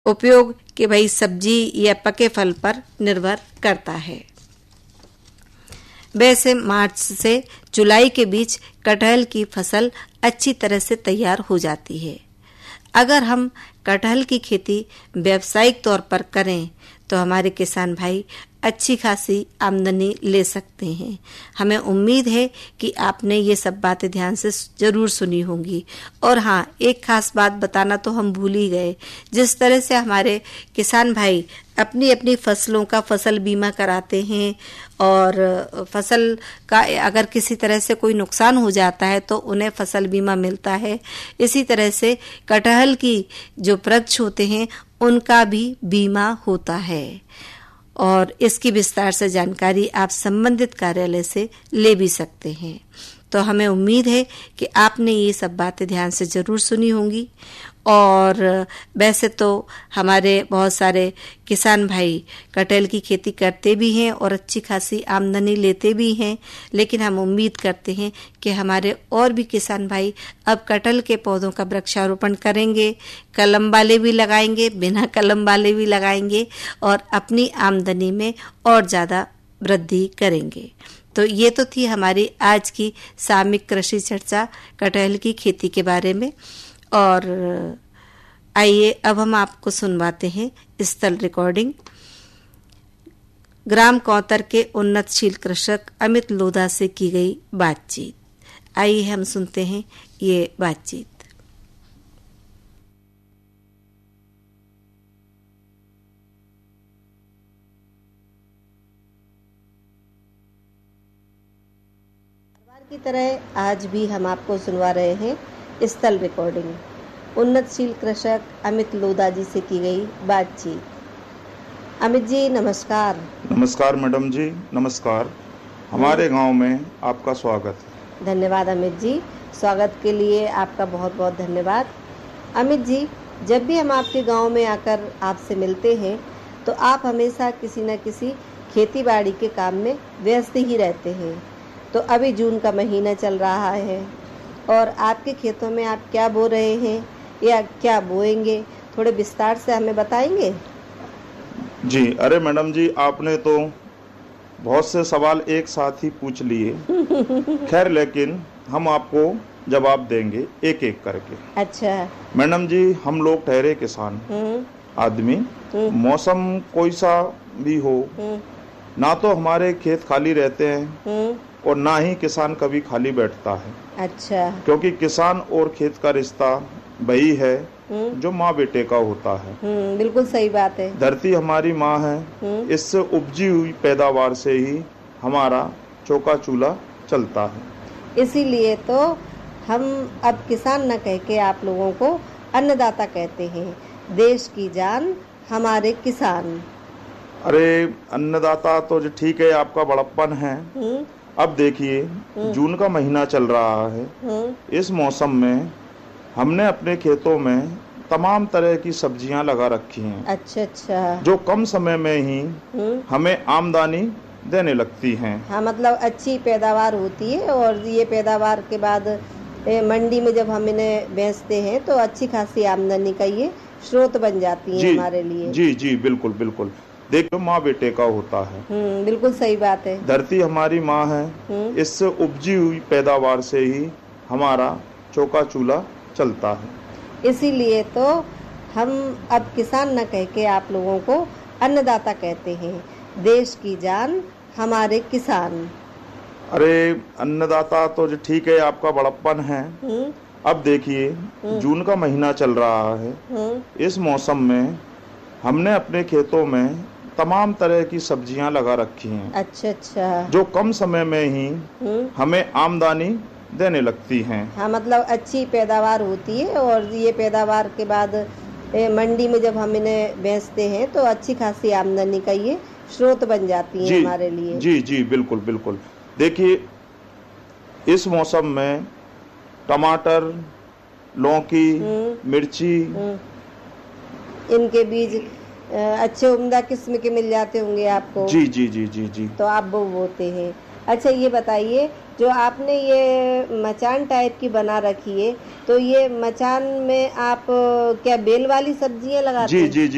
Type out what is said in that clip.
उपयोग कि भाई सब्जी या पके फल पर निर्भर करता है। वैसे मार्च से जुलाई के बीच कटहल की फसल अच्छी तरह से तैयार हो जाती है। अगर हम कटहल की खेती व्यावसायिक तौर पर करें तो हमारे किसान भाई अच्छी खासी आमदनी ले सकते हैं। हमें उम्मीद है कि आपने ये सब बातें ध्यान से जरूर सुनी होंगी। और हाँ, एक खास बात बताना तो हम भूल ही गए। जिस तरह से हमारे किसान भाई अपनी अपनी फसलों का फसल बीमा कराते हैं और फसल का अगर किसी तरह से कोई नुकसान हो जाता है तो उन्हें फसल बीमा मिलता है, इसी तरह से कटहल की जो वृक्ष होते हैं उनका भी बीमा होता है। और इसकी विस्तार से जानकारी आप संबंधित कार्यालय से ले भी सकते हैं। तो हमें उम्मीद है कि आपने ये सब बातें ध्यान से जरूर सुनी होंगी। और वैसे तो हमारे बहुत सारे किसान भाई कटहल की खेती करते भी हैं और अच्छी खासी आमदनी लेते भी हैं, लेकिन हम उम्मीद करते हैं कि हमारे और भी किसान भाई अब कटहल के पौधों का वृक्षारोपण करेंगे, कलम वाले भी लगाएंगे, बिना कलम वाले भी लगाएंगे और अपनी आमदनी में और ज़्यादा वृद्धि करेंगे। तो ये तो थी हमारी आज की सामयिक कृषि चर्चा कटहल की खेती के बारे में। और आइए अब हम आपको सुनवाते हैं स्थल रिकॉर्डिंग ग्राम कौतर के उन्नतशील कृषक अमित लोधा से की गई बातचीत। आइए हम सुनते हैं ये बातचीत। की तरह आज भी हम आपको सुनवा रहे हैं स्थल रिकॉर्डिंग उन्नतशील कृषक अमित लोधा जी से की गई बातचीत। अमित जी नमस्कार। नमस्कार मैडम जी, नमस्कार। हमारे गांव में आपका स्वागत है। धन्यवाद अमित जी, स्वागत के लिए आपका बहुत बहुत धन्यवाद। अमित जी, जब भी हम आपके गांव में आकर आपसे मिलते हैं तो आप हमेशा किसी न किसी खेती बाड़ी के काम में व्यस्त ही रहते हैं। तो अभी जून का महीना चल रहा है और आपके खेतों में आप क्या बो रहे हैं या क्या बोएंगे, थोड़े विस्तार से हमें बताएंगे? जी, अरे मैडम जी, आपने तो बहुत से सवाल एक साथ ही पूछ लिए। खैर, लेकिन हम आपको जवाब देंगे एक एक करके। अच्छा मैडम जी, हम लोग ठहरे किसान आदमी, मौसम कोई सा भी हो, ना तो हमारे खेत खाली रहते हैं और ना ही किसान कभी खाली बैठता है। अच्छा। क्योंकि किसान और खेत का रिश्ता वही है जो माँ बेटे का होता है। बिल्कुल सही बात है। धरती हमारी माँ है, इससे उपजी हुई पैदावार से ही हमारा चौका चूल्हा चलता है। इसीलिए तो हम अब किसान न कह के आप लोगों को अन्नदाता कहते हैं। देश की जान हमारे किसान। अरे अन्नदाता तो जो ठीक है, आपका बड़प्पन है। अब देखिए, जून का महीना चल रहा है। इस मौसम में हमने अपने खेतों में तमाम तरह की सब्जियां लगा रखी हैं। अच्छा अच्छा। जो कम समय में ही हमें आमदनी देने लगती हैं। हाँ, मतलब अच्छी पैदावार होती है और ये पैदावार के बाद मंडी में जब हम इन्हें बेचते हैं तो अच्छी खासी आमदनी का ये स्रोत बन जाती है हमारे लिए। जी जी, बिल्कुल बिल्कुल। देखो, माँ बेटे का होता है। बिल्कुल सही बात है। धरती हमारी माँ है, इससे उपजी हुई पैदावार से ही हमारा चौका चूल्हा चलता है। इसीलिए तो हम अब किसान न कह के आप लोगों को अन्नदाता कहते हैं। देश की जान हमारे किसान। अरे अन्नदाता तो जो ठीक है, आपका बड़प्पन है। अब देखिए, जून का महीना चल रहा है। इस मौसम में हमने अपने खेतों में तमाम तरह की सब्जियां लगा रखी हैं। अच्छा अच्छा। जो कम समय में ही हमें आमदनी देने लगती हैं। हाँ, मतलब अच्छी पैदावार होती है और ये पैदावार के बाद मंडी में जब हम इन्हें बेचते हैं तो अच्छी खासी आमदनी का ये स्रोत बन जाती है हमारे लिए। जी जी, बिल्कुल बिल्कुल। देखिए, इस मौसम में टमाटर, लौकी, मिर्ची, इनके बीज अच्छे उम्दा किस्म के मिल जाते होंगे आपको। जी जी जी जी जी। तो आप वो बोते हैं। अच्छा, ये बताइए, जो आपने ये मचान टाइप की बना रखी है, तो ये मचान में आप क्या बेल वाली सब्जियां लगाते हैं? जी जी जी।